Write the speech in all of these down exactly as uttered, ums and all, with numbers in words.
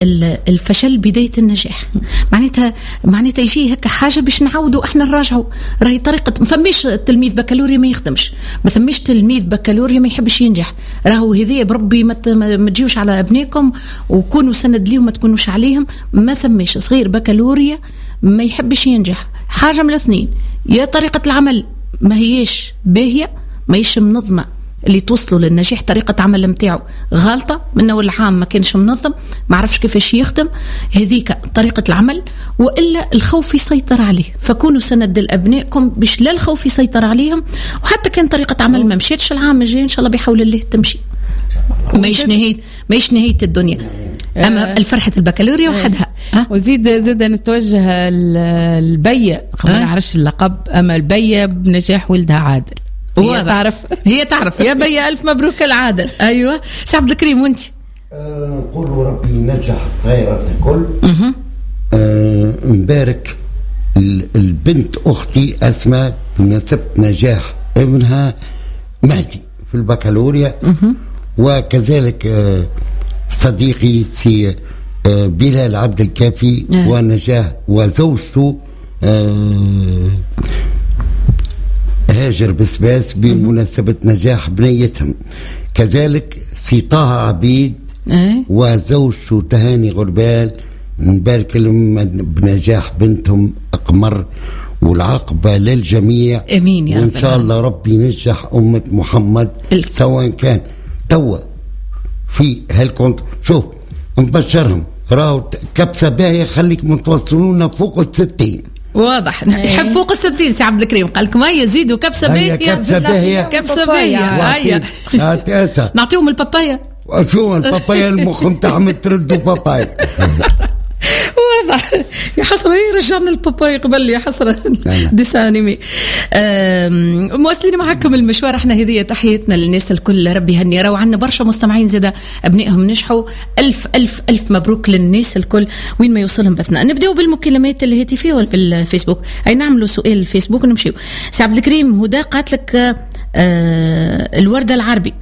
الفشل بداية النجاح. معناتها معناتها يجي هكا حاجة باش نعودوا احنا نراجعوا. راهي طريقة ما فماش تلميذ بكالوريا ما يخدمش، ما فماش تلميذ بكالوريا ما يحبش ينجح. راهو هذه بربي ما تجيوش على ابنائكم وكونوا سند ليهم ما تكونوش عليهم. ما فماش صغير بكالوريا ما يحبش ينجح. حاجة من الاثنين، يا طريقة العمل ما هيش باهية، ما هيش منظمة اللي توصلوا للنجاح، طريقة عمل متاعو غلطة منه والعام ما كانش منظم، ما عرفش كيفاش يخدم، هذيك طريقة العمل. وإلا الخوف يسيطر عليه، فكونوا سند لأبنائكم باش لا الخوف يسيطر عليهم. وحتى كان طريقة عمل ما مشيتش العام الجاي إن شاء الله بحول الله تمشي، ما يش نهاية ما يش نهاية الدنيا. أما الفرحة البكالوريا وحدها. وزيد زيد نتوجه البية، ما نعرفش اللقب، أما البية بنجاح ولدها عادل. هي تعرف هي تعرف يا بيا ألف مبروك العادل. أيوة سي عبد الكريم وانت نقول له ربي ينجح صغيرات الكل. أه مبارك البنت أختي أسماء بمناسبة نجاح ابنها مهدي في البكالوريا، وكذلك أه صديقي سي أه بلال عبد الكافي أه. ونجاح وزوجته أه هاجر بسباس بمناسبة نجاح بنيتهم، كذلك سي طه عبيد أه؟ وزوجته تهاني غربال، نبارك لهم بنجاح بنتهم أقمر، والعقبة للجميع امين يا رب. وإن شاء الله ربي ينجح أمة محمد ال... سواء كان توا في هالكونت. شوف نبشرهم راهو كبسة باهية، خليك متوصلونا فوق الستين. واضح يحب فوق الستين سي عبد الكريم. قال لكم هيا زيدوا كبسه باهيه كبسه باهيه كبسه باهيه هيا نعطيهم البابايا. شو البابايا المخ نتاعهم تردوا بابايا. واضح يا حسرة رجعنا البابايا قبل يا حسرة ديسانيمي. مواصلين معكم المشوار احنا. هذه تحياتنا للناس الكل، ربي هني. راو عندنا برشا مستمعين زاده ابنائهم نجحوا، الف الف الف مبروك للناس الكل وين ما يوصلهم بثنا. نبداو بالمكالمات الهاتفيه ولا بالفيسبوك؟ اي نعملوا سؤال الفيسبوك ونمشيو. سي عبد الكريم هدى قالت لك آه الوردة العربي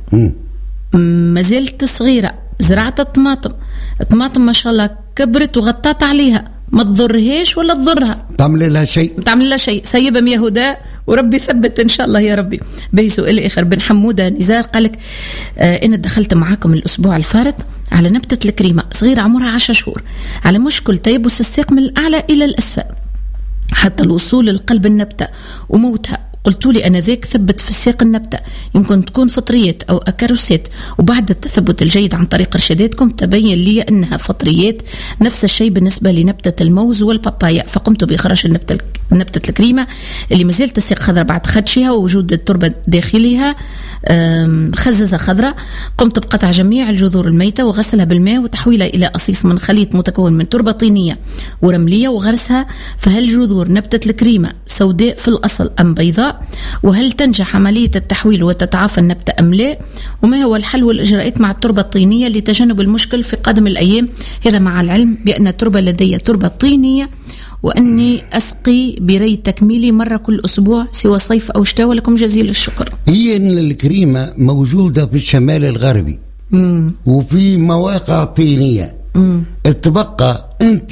ما زالت صغيرة، زرعت الطماطم، الطماطم ما شاء الله كبرت وغطت عليها، ما تضرهاش ولا تضرها؟ تعمل لها شيء تعمل لها شيء سيبة يا هدى وربي ثبت إن شاء الله يا ربي. به سؤال آخر بن حمودة نزار قالك آه إن دخلت معاكم الأسبوع الفارط على نبتة الكريمة صغيرة عمرها عشر شهور على مشكل تيبس الساق من الأعلى إلى الأسفل حتى الوصول للقلب النبتة وموتها. قلت لي أنا ذاك ثبت في الساق النبتة، يمكن تكون فطريات أو أكاروسات، وبعد التثبت الجيد عن طريق إرشاداتكم تبين لي أنها فطريات. نفس الشيء بالنسبة لنبتة الموز والبابايا، فقمت بإخراج النبتة نبتة الكريمة اللي ما زالت الساق خضراء بعد خدشها ووجود التربة داخلها خززة خضراء. قمت بقطع جميع الجذور الميتة وغسلها بالماء وتحويلها إلى قصيص من خليط متكون من تربة طينية ورملية وغرسها. فهل جذور نبتة الكريمة سوداء في الأصل أم بيضاء؟ وهل تنجح عملية التحويل وتتعافى النبتة أم لا؟ وما هو الحل والإجراءات مع التربة الطينية لتجنب المشكل في قادم الأيام؟ هذا مع العلم بأن التربة لدي تربة طينية وأني أسقي بري تكميلي مرة كل أسبوع سوى صيف أو شتاء. ولكم جزيل الشكر. هي الكريمة موجودة في الشمال الغربي مم. وفي مواقع طينية. تبقى أنت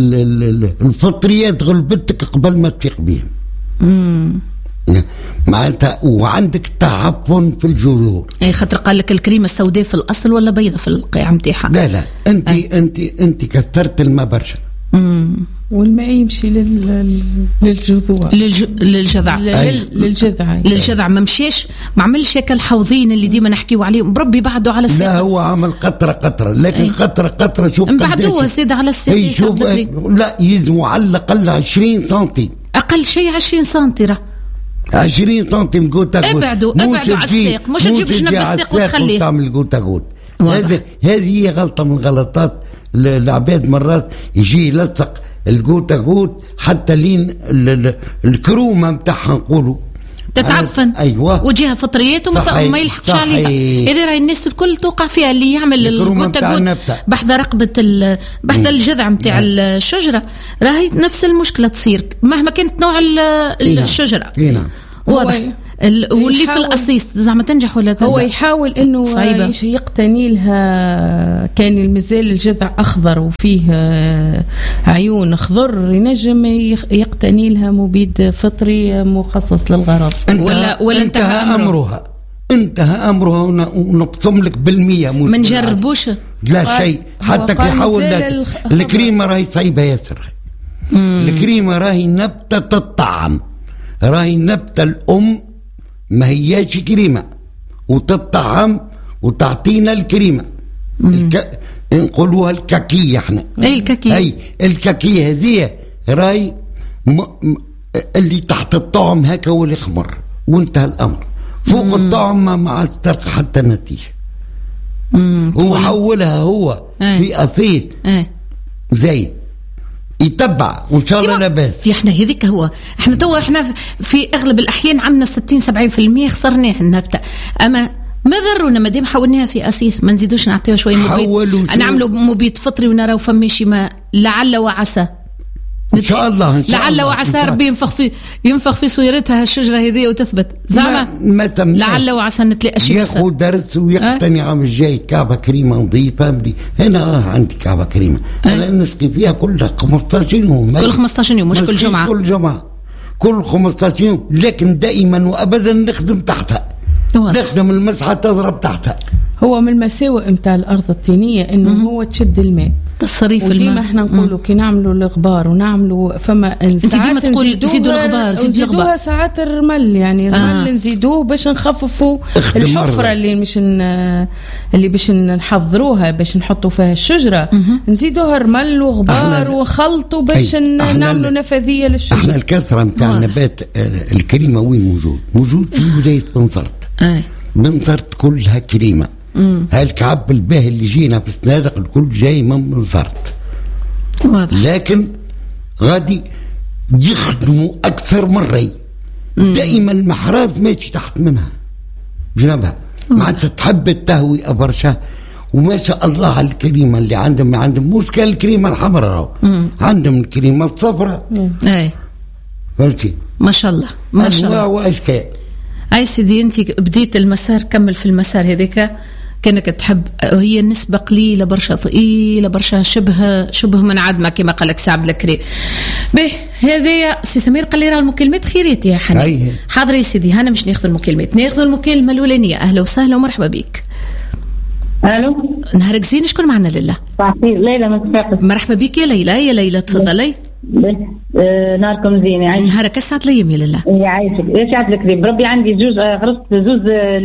الفطريات غلبتك قبل ما تفيق بهم معناتها، وعندك تعفن في الجذور. اي خاطر قال لك الكريمه السوداء في الاصل ولا بيضه في القيع نتاعها؟ لا لا انت أي. انت انت كثرت الماء برشا والماء يمشي لل... للجذور للج... للجذع لل... للجذع للجذع ما مشيش، ما عملش هيك الحوضين اللي ديما نحكيو عليهم بربي بعدوا على الساق. لا هو عمل قطره قطره لكن أي. قطره قطره شوف بعدوها زيد على الساق. شوف لا يلزم على الاقل عشرين سنتي، اقل شيء عشرين سنتي عشرين سنتيم قوتا قوت. ابعدوا ابعدوا على الساق، مش تجيب جنب الساق وتخليه تعمل قوتا قوت. هذه هذه هي غلطة من غلطات العباد، مرات يجي يلصق القوتا قوت حتى لين الكرومة متاعها نقولوا تتعفن. أيوة. وجهها فطريات وما يلحقش عليها. إذا راهي الناس الكل توقع فيها اللي يعمل القوتا قوت بحذا رقبة بحذا الجذع متاع الشجرة، راهي نفس المشكلة تصير مهما كانت نوع الشجرة. هنا واضح. واللي في القصيص زعما تنجح ولا تنجح؟ هو يحاول انه صعيبة. يقتني لها، كان المزال الجذع اخضر وفيه عيون خضر، ينجم يقتني لها مبيد فطري مخصص للغرض. ولا ولا انتهى امرها انتهى امرها ونقسم لك بالمية. ما نجربوش لا شيء حتى كي يحاول. الكريمه راهي صعيبه ياسر. الكريمه راهي نبته تطعم، راهي نبته الام ما هياش كريمه وتطعم وتعطينا الكريمه. الك... نقولوها الكاكيه احنا. اي الكاكيه. اي الكاكيه هذه راهي م... م... اللي تحت الطعم هكا واللي خمر وانتهى الامر. فوق الطعم ما عادش تلقى حتى نتيجه. هو حولها هو ايه. في اصيل ايه. زي يتبع وان شاء الله لاباس. احنا هذيك هو احنا تو احنا في اغلب الاحيان عندنا ستين سبعين في المية خسرناه النبته، اما ما ضرونا ما دام حولناها في اسيس ما نزيدوش نعطيها شويه مبيد، نعملوا مبيد فطري ونراو فماشي ما لعل وعسى ان شاء الله ان شاء لعل الله. وعسى ربي ينفخ في ينفخ في صويرتها الشجره هذه وتثبت زعما ما لعل وعسى نتلاقى شي ياخذ درس ويقتني عام الجاي كعبه كريمه نظيفه. هنا عندي كعبه كريمه أه؟ انا نسقي فيها كل خمسطاش يوم، كل خمسطاش يوم مش كل جمعه، كل جمعه كل خمسطاش يوم، لكن دائما وابدا نخدم تحتها. نخدم المسحه تضرب تحتها. هو من المساوئ نتاع الارض الطينيه انه م- هو تشد الماء، تصريف الماء. وديما احنا نقولوا كي نعملوا الغبار ونعملوا فما انت ديما تقول زيدوا الغبار زيدوا الغبار ساعات الرمل يعني الرمل آه. نزيدوه باش نخففوا الحفره اللي مش اللي باش نحضروها باش نحطوا فيها الشجره م- نزيدوها رمل وغبار وخلطوا باش نعملوا نفاذيه للشجره. احنا الكثره نتاع نبات الكريمه وين موجود؟ موجود في ولايه بنزرت. آه. بنزرت كلها كريمه. هالكعب الباهي اللي جينا في الصنادق الكل جاي من بنزرت. واضح. لكن غادي يخدموا اكثر من ري. دائما المحراث ماشي تحت منها جنبها، معناتها تحب التهوية برشا. وما شاء الله على الكريمه اللي عندهم ما عندهم مشكله الكريمه الحمراء، عندهم الكريمه الصفراء. اي فهمتي ما شاء الله ما شاء الله. واشكال اي سيدي انت بديت المسار كمل في المسار هذيك كانك تحب. هي النسبة قليلة برشا ثقيلة برشا شبه شبه من عدمة كما قال لك سي عبد الكريم. به هذايا سي سمير قال لي راه المكالمات خيريت يا حنين. حاضر يا سيدي هنا مش ناخذ المكالمات، ناخذ المكالمة الأولانية. أهلا وسهلا ومرحبا بك. الو نهارك زين. شكون معنا ليلى؟ صحيح ليلى من صفاقس. مرحبا بك يا ليلى. يا ليلى تفضلي. آه نهاركم زين يا عايشة. نهارك اسعد ليام يا ليلى. يا عايشك يا عبد الكريم. بربي عندي جوج غرست زوز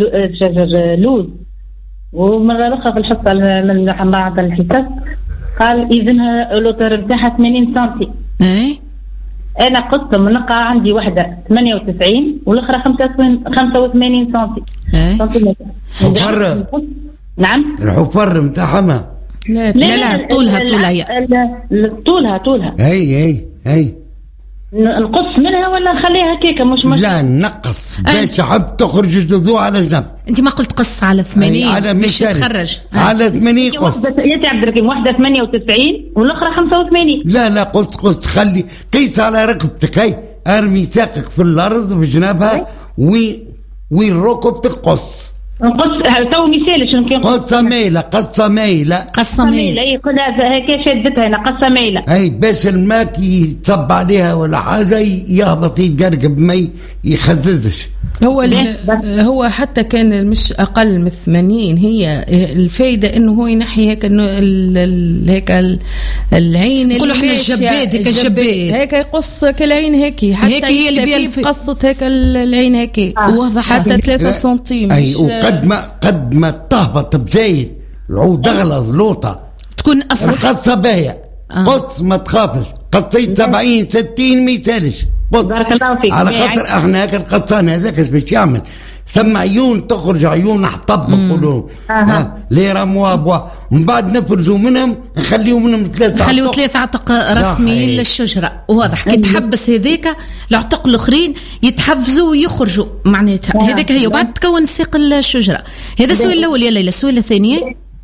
لوز، ومرة أخرى في الحصة من بعض الحصص قال إذنها اللوتر بتاعها ثمانين سنتي. اي أنا قصة منقى عندي واحدة ثمانية وتسعين والأخرى خمسة وثمانين سنتي. اي حفر. نعم الحفر متاعها ما لا لا, لا طولها طولها هي طولها طولها اي اي اي نقص منها ولا نخليها كيكه مش مش لا نقص باش حب تخرج جذوع على جنب. انت ما قلت قص على ثمانين على باش تخرج على ثمانين قص. يا عبد الرحيم واحده ثمانية وتسعين والاخرى خمسة وثمانين. لا لا قص قص خلي قيس على ركبتك. هي ارمي ساقك في الارض بجنبها وين وين ركبتك قص نقص تو مثال شنو كان قصة ميلة قصة ميلة قصة ميلة. اي قلها هيك شدتها هنا قصة ميلة. اي باش الماء يتصب عليها ولا حاجة يهبط يتقرقب ما يخززش. هو هو حتى كان مش اقل من ثمانين. هي الفايده انه هو ينحي هيك انه هيك العين اللي نقولوا احنا الجباد هيك الجباد هيك يقص كالعين هيك حتى هيك هي اللي بيلف قصه هيك العين هيك آه. واضح حتى ثلاثة سنتيم. اي وقد ما قد ما تهبط بزايد العود اغلظ لوطه تكون اصح القصه باهيه. آه. قص ما تخافش قصيت سبعين ستين ما يسالش. بارك الله فيك. على خاطر احنا هيك القصان هذاك باش يعمل سمع عيون تخرج عيون حطب نقولوا ها لي رموا بوا من بعد نفرزوا منهم نخليوا منهم ثلاثه نخليوا ثلاثه عتق رسميين للشجره. واضح كي تحبس هذيك العتق الاخرين يتحفزوا ويخرجوا معناتها هذيك هي وبعد تكون ساق الشجره. هذا السؤال الاول يا ليلى. السؤال الثاني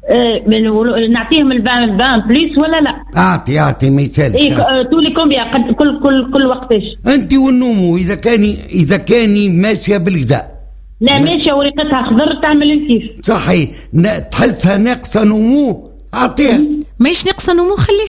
نعطيهم البان البان بليس ولا لا؟ اعطي اعطي مثال. اي تولي كومبيا قد كل كل كل وقتاش؟ انت والنومو اذا كان اذا كان ماشيه بالغذاء. لا ماشيه وريقتها خضر تعمل الكيف. صحيح تحسها ناقصه نمو اعطيها. ماهيش ناقصه نمو خليه.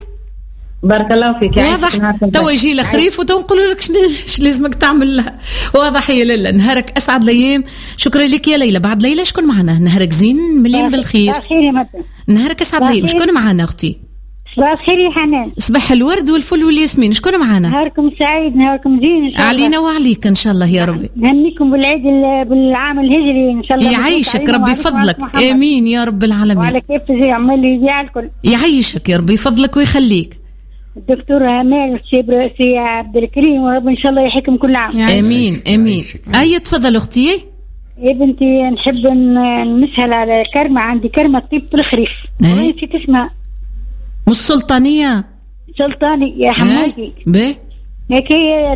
بارك الله فيك. واضح. توا يجي الخريف وتنقولوا لك شنو لازمك تعمل لها. واضح يا ليلى. نهارك اسعد الايام. شكرا لك يا ليلى. بعد ليلى شكون معنا؟ نهارك زين مليان بالخير. خير يا مدام. نهارك اسعد الايام. شكون معنا اختي؟ صباح الخير يا حنان. صباح الورد والفل والياسمين. شكون معنا؟ نهاركم سعيد. نهاركم زين ان شاء الله. علينا وعليك ان شاء الله يا ربي. نهنيكم بالعيد بالعام الهجري ان شاء الله. يعيشك ربي فضلك. امين يا رب العالمين. وعلى كيف تجي عمال يجي الكل. يعيشك يا ربي فضلك ويخليك. الدكتور امال سي عبد الكريم ورب ان شاء الله يحكم كل عام. امين امين. اي تفضل اختي. يا بنتي نحب نسهل على كرمه. عندي كرمه طيب الخريف. نسيت اسمها. مش سلطانيه؟ سلطاني يا حماتي. باهي هيك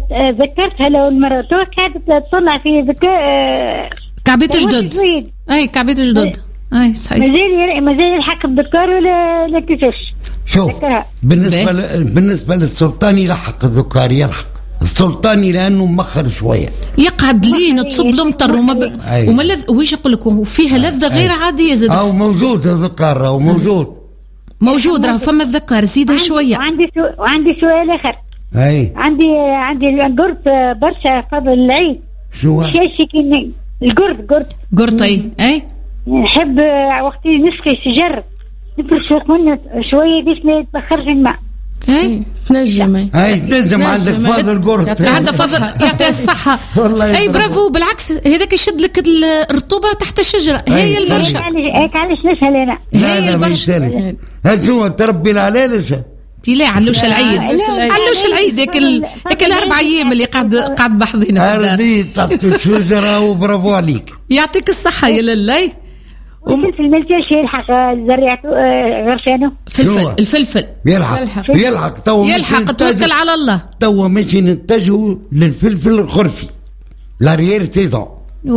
ذكرتها لو المره تو كانت تطلع في ذكاء كعبيت جدد. اي كعبيت جدد. اي صحيح. مازال مازال يلحق الذكر ولا لا كيفاش؟ شوف بالنسبه ل... بالنسبه للسلطاني يلحق الذكر يلحق السلطاني لانه مخر شويه يقعد لين تصب له مطر وما ب... وما لذ... ويش يقول لك فيها لذه غير عاديه زاد. او موجود الذكر او موجود موجود راه فما الذكر زيدها شويه. وعندي سو... وعندي سؤال اخر. اي عندي عندي القرط برشا قبل العيد. شو شاشي كي القرط قرط قرطي. اي نحب وقت نسقي شجر نفرش منه شويه باش ما يتبخرش الماء. اي تنجم. اي تنجم عندك فاضل قرط. عنده فضل يعطيها الصحه. اي برافو بالعكس هذاك يشد لك الرطوبه تحت الشجره. هي البرشا. هيك علاش نسهل انا. لا لا ما يسالش. هاتوا تربي العلالش. تي لا علوش العيد. علوش العيد هيك هيك الاربع ايام اللي قاعد قاعد بحضينا. هذه تحت الشجره وبرافو عليك. يعطيك الصحه يا للاي. الفلفل ما يلقاش يلحق زريعته غرفانه. فلفل الفلفل يلحق يلحق تو يلحق. توكل على الله. تو ماشي نتجهوا للفلفل الخرفي لاريير سيزون.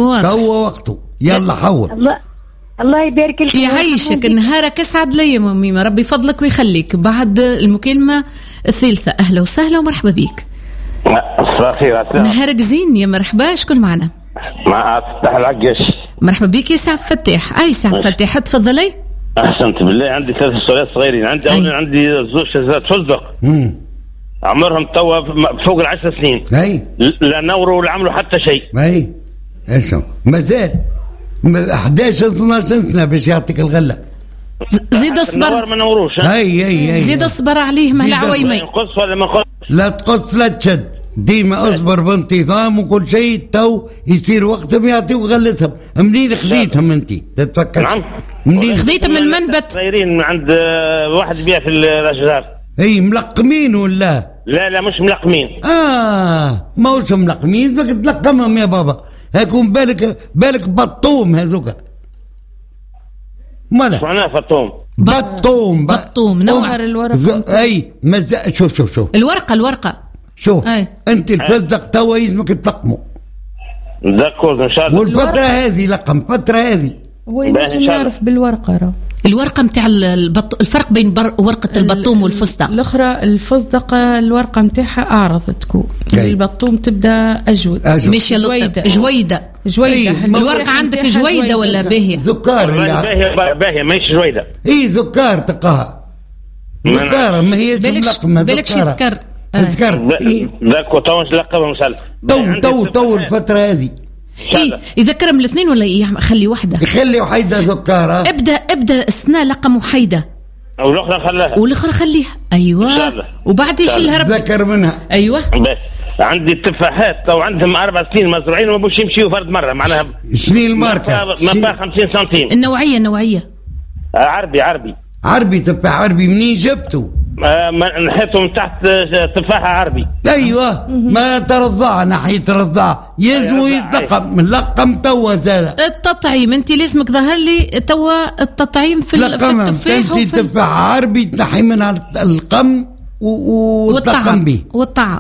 تو وقته يلا حول. الله الله يبارك لك. يعيشك. نهارك اسعد لي ميمه ربي فضلك ويخليك. بعد المكالمه الثالثه اهلا وسهلا ومرحبا بك. صباح الخير. نهارك زين يا مرحبا. شكون معنا؟ مع فتح العقش. مرحبا بك يا سعد فتاح. اي سعد فتاح تفضلي. احسنت بالله. عندي ثلاث سؤالات صغيرين. عندي اولا عندي زوج شجرات فستق عمرهم توا فوق العشر سنين. اي لا نوروا ولا عملوا حتى شيء. اي ايش مازال احد عشر اثنا عشر سنه باش يعطيك الغله. زيد اصبر. ما نوروش. اي اي اي زيد اصبر عليه مهل عويمي. قص ولا ما قص. لا تقص لا تشد. ديما اصبر بانتظام وكل شيء تو يصير وقتهم يعطيوك غلتهم. منين خذيتهم انت؟ تتفكر؟ نعم منين خذيتهم من المنبت؟ صغيرين من عند واحد يبيع في الاشجار. اي ملقمين ولا؟ لا لا مش ملقمين. اه ماهوش ملقمين بدك تلقمهم يا بابا. هاكون بالك بالك بطوم هذوك. مالا معناه فطوم. بطوم بطوم نوع الورقه. اي مزق. شوف شوف شوف الورقه الورقه شوف. أي. انت الفزدق توا يلزمك تلقمه. نذكر ان شاء الله. والفتره هذه لقم فتره هذه هو لازم يعرف بالورقه. راه الورقه نتاع البط... الفرق بين بر... ورقه البطوم والفستق. الاخرى الفستق الورقه نتاعها اعرض تكون. البطوم تبدا اجود. مش جويده جويده جويده. الورقه عندك جويده ولا باهيه؟ زكار. باهيه باهيه ماهيش جويده. اي زكار تلقاها زكار ما هيش ملقمه. بالك يذكر تذكر. ذاك تو نلقبها مسألة. تو تو تو الفتره هذه. إيه يذكر من الاثنين ولا إيه؟ خلي واحدة. يخلي وحيدة ذكارة. ابدأ ابدأ السنة لقم وحيدة. والأخرى خلاها. والأخرى خليها. أيوة. وبعد يحلها ربي. ذكر منها. أيوة. بس عندي التفاحات تو عندهم أربع سنين مزروعين وما بوش يمشيوا فرد مرة معناها. شنو الماركة؟ ما خمسين سنتيم. النوعية النوعية. عربي عربي. عربي تفاح عربي منين جبته؟ آه نحيته من تحت تفاحة عربي. ايوه ما ترضع ناحية رضاع يلزم يتلقم ملقم توا زاد. التطعيم انت لازمك ظهر لي توا التطعيم في, في التفاح وفي تفاح عربي تنحي منها القم وتلقم به والطعم.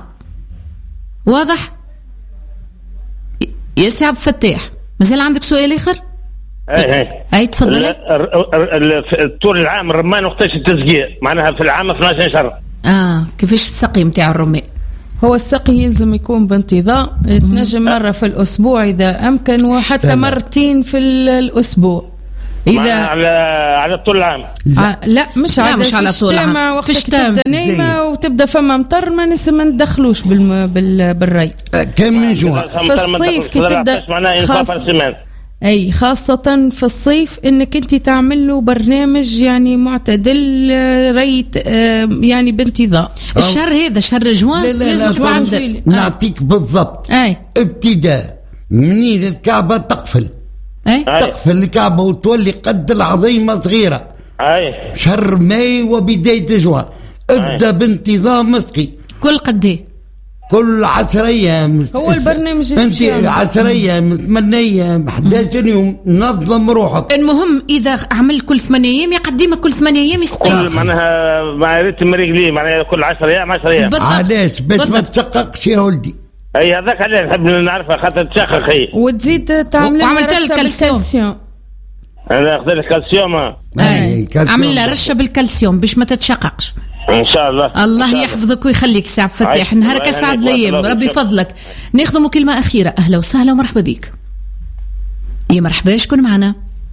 واضح يا سي عبد الفتاح؟ مازال عندك سؤال اخر؟ اي اي تفضلي. طول العام الرمان وقتاش التسقية معناها في العام اثنا عشر شهر. اه كيفاش السقي نتاع الرمان؟ هو السقي يلزم يكون بانتظام، تنجم مرة في الأسبوع إذا أمكن، وحتى مرتين في الأسبوع إذا على على طول العام. لا, لا مش لا على مش على طول العام. وقت تبدا نايمة وتبدا فما مطر ما نس ما ندخلوش بال بال بالري. كم من جوع في الصيف كي تبدا خاصة أي خاصة في الصيف إنك أنت تعمل له برنامج يعني معتدل ريت يعني بانتظام. الشهر هذا شهر جوان لازم تعدل. نعطيك بالضبط. أي ابتداء منين الكعبة تقفل. أي تقفل الكعبة وتولي قد العظيمة صغيرة. أي شهر ماي وبداية جوان ابدأ بانتظام مسقي. كل قديه؟ كل عشر ايام. هو البرنامج انت عشر ايام ثمانية ايام احد عشر يوم نظم روحك. المهم اذا عمل كل ثمانية ايام يقدمها كل ثمانية ايام يسقي. معناها مع ريتم رجلي معناها كل عشر ايام عشر ايام. علاش؟ باش ما تشققش يا ولدي. اي هذاك اللي نحب نعرفها خاطر تشقق هي. وتزيد تعمل لها رشه بالكالسيوم. انا اخذ الكالسيوم. اي عمل لها رشه بالكالسيوم باش ما تتشققش. ان شاء الله. الله يحفظك ويخليك سي عبد الفتاح، نهارك اسعد الايام، ربي يفضلك. ناخذ مكالمه اخيره. اهلا وسهلا ومرحبا بك. يا مرحبا، شكون معنا؟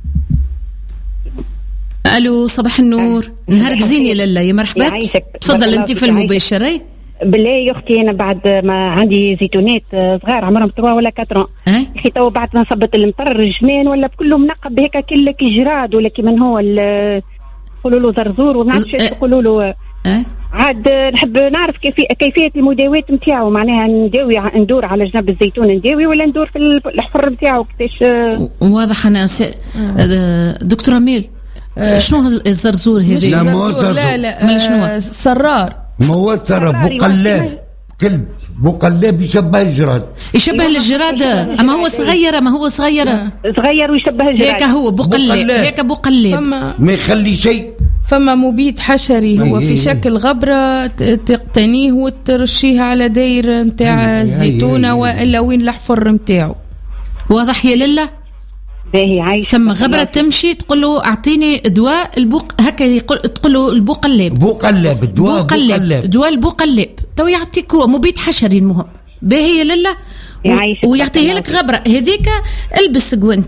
الو صباح النور، نهارك زين يا لاله. يا مرحبا، تفضل انت في المباشر. اي بالله يا اختي انا بعد ما عندي زيتونات صغار عمرهم ثلاثة ولا أربعة يا اخي تو بعد ما صبت المطر الجمال ولا كله منقب هيك كل جراد ولا كيما هو يقولوا له زرزور وما نعرفش يقولوا له. أه؟ عاد نحب نعرف كيف كيفيه المداواه نتاعو، معناها نداوي ندور على جنب الزيتون نداوي ولا ندور في الحفر نتاعو كيفاش؟ واضح. انا س... دكتور اميل أه شنو الزرزور هذا؟ لا مو زرزور، لا لا شنو سرار. ما هو سرار بقلاب، كلب بقلاب يشبه الجراد. يشبه الجراد اما هو صغير، ما هو صغير صغير ويشبه الجراد هيك. هو بقلاب هيك بقلاب ما يخلي شيء. فما مبيد حشري هو في شكل غبرة تقتنيه وترشيه على داير نتاع الزيتونة وإلا وين الحفر نتاعو. واضح يا لله؟ باهي عايش. ثم غبرة تمشي تقول له أعطيني دواء البوق هكا، يقول تقول له البوقلاب. بوقلاب دواء بوقلاب دواء البوقلاب تو يعطيك هو مبيد حشري. المهم باهي يا لله ويعطيه لك غبره هذيك. البس جوانت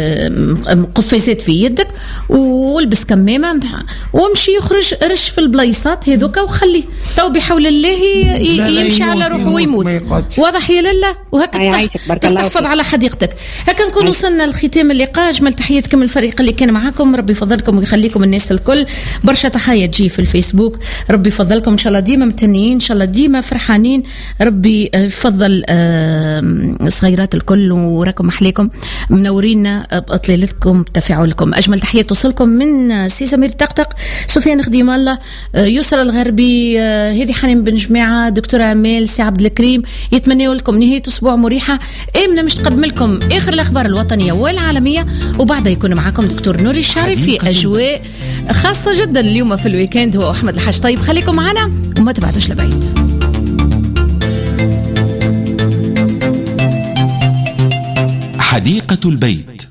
قفازات في يدك والبس كمامه وامشي يخرج رش في البلايصات هذوك وخليه تو بحول الله يمشي على روحه ويموت. واضح يا لاله؟ وهكا تحفظ على حديقتك. هكا نكون وصلنا لختام اللقاء. اجمل تحياتكم الفريق اللي كان معاكم، ربي يفضلكم ويخليكم الناس الكل. برشا تحيه تجي في الفيسبوك، ربي يفضلكم ان شاء الله ديما متنيين، ان شاء الله ديما فرحانين، ربي يفضل آه صغيرات الكل وراكم محليكم منورين بأطلالتكم بتفاعلكم. أجمل تحية توصلكم من سي سمير طقطق، سفيان خديم الله، يسرى الغربي، هذه حنين بن جماعة، دكتورة أمال، سي عبد الكريم. يتمنوا لكم نهاية أسبوع مريحة. إمنا مش تقدم لكم آخر الأخبار الوطنية والعالمية، وبعدها يكون معكم دكتور نوري الشعري في أجواء خاصة جدا اليوم في الويكند. هو أحمد الحاج. طيب خليكم معنا وما تبعتوش لبعيد. حديقة البيت